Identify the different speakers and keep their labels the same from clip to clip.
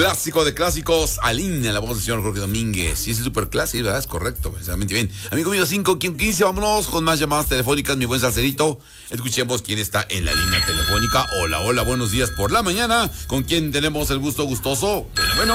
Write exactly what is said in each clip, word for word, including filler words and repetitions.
Speaker 1: Clásico de clásicos, Aline, la voz del señor Jorge Domínguez. Sí, es súper clásico, ¿verdad? Es correcto, precisamente bien. Amigo mío, cinco quince, vámonos con más llamadas telefónicas, mi buen salserito. Escuchemos quién está en la línea telefónica. Hola, hola, buenos días por la mañana. ¿Con quién tenemos el gusto gustoso? Bueno, bueno.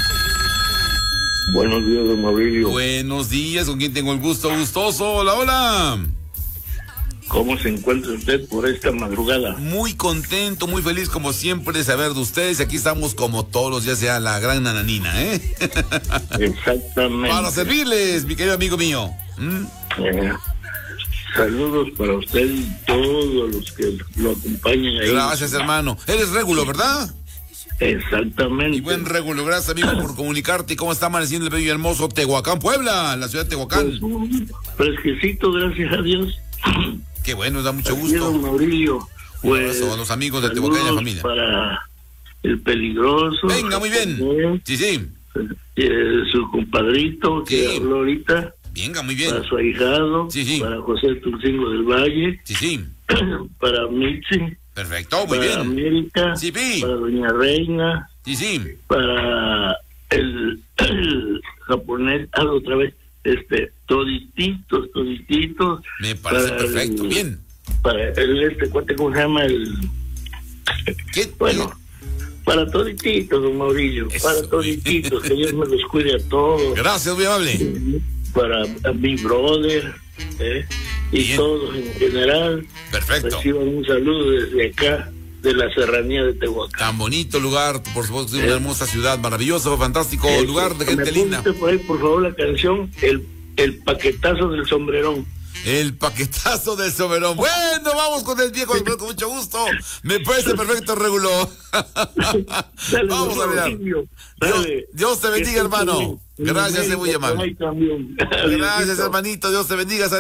Speaker 2: Buenos días, don Mauricio.
Speaker 1: Buenos días, ¿con quién tengo el gusto gustoso? Hola, hola.
Speaker 2: ¿Cómo se encuentra usted por esta madrugada?
Speaker 1: Muy contento, muy feliz como siempre de saber de ustedes. Aquí estamos como todos los días, sea la gran nananina, ¿eh?
Speaker 2: Exactamente.
Speaker 1: Para servirles, mi querido amigo mío. ¿Mm?
Speaker 2: Eh, saludos para usted y todos los que lo acompañan ahí.
Speaker 1: Gracias, hermano. Eres Régulo, ¿verdad?
Speaker 2: Exactamente.
Speaker 1: Y buen Régulo, gracias, amigo, por comunicarte. ¿Cómo está amaneciendo el bello y hermoso Tehuacán, Puebla? La ciudad de Tehuacán.
Speaker 2: Pues, fresquecito, gracias a Dios.
Speaker 1: Qué bueno, nos da mucho
Speaker 2: Aquí,
Speaker 1: gusto.
Speaker 2: don Mauricio. Pues,
Speaker 1: a los amigos de Tehuacán y la familia.
Speaker 2: Para el peligroso.
Speaker 1: Venga, muy bien. Sí, sí.
Speaker 2: Eh, su compadrito que
Speaker 1: Sí.
Speaker 2: habló ahorita.
Speaker 1: Venga, muy bien.
Speaker 2: Para su ahijado.
Speaker 1: Sí, sí.
Speaker 2: Para José Tulcingo del Valle.
Speaker 1: Sí, sí.
Speaker 2: Para Mitzi.
Speaker 1: Perfecto, muy
Speaker 2: para
Speaker 1: bien.
Speaker 2: América.
Speaker 1: Sí, pi.
Speaker 2: Para Doña Reina.
Speaker 1: Sí, sí.
Speaker 2: Para el, el japonés. Ah, otra vez. Este, todititos, todititos.
Speaker 1: Me parece
Speaker 2: para
Speaker 1: perfecto,
Speaker 2: el,
Speaker 1: bien.
Speaker 2: Para el, este, cuate, ¿cómo se llama? El...
Speaker 1: ¿Qué?
Speaker 2: Bueno, para todititos, don Mauricio.
Speaker 1: Eso,
Speaker 2: Para todititos, que Dios me los cuide a todos.
Speaker 1: Gracias, muy amable.
Speaker 2: Para a mi brother, ¿eh? Y
Speaker 1: Bien.
Speaker 2: todos en general.
Speaker 1: Perfecto.
Speaker 2: Reciban un saludo desde acá, de la serranía de Tehuacán.
Speaker 1: Tan bonito lugar, por supuesto, una hermosa ciudad, maravilloso, fantástico
Speaker 2: Eh,
Speaker 1: lugar de
Speaker 2: me
Speaker 1: gente linda.
Speaker 2: apunte por ahí, por favor, la canción, el, el paquetazo del sombrerón.
Speaker 1: El paquetazo del soberón. Bueno, vamos con el viejo con mucho gusto. Me parece perfecto, Régulo.
Speaker 2: Dale,
Speaker 1: Vamos
Speaker 2: don
Speaker 1: a mirar.
Speaker 2: Mauricio,
Speaker 1: Dios,
Speaker 2: dale.
Speaker 1: Dios te bendiga,
Speaker 2: Que estés
Speaker 1: hermano.
Speaker 2: bien.
Speaker 1: Gracias,
Speaker 2: América,
Speaker 1: es muy amable.
Speaker 2: por ahí también.
Speaker 1: Gracias,
Speaker 2: Adiósito.
Speaker 1: hermanito. Dios te bendiga.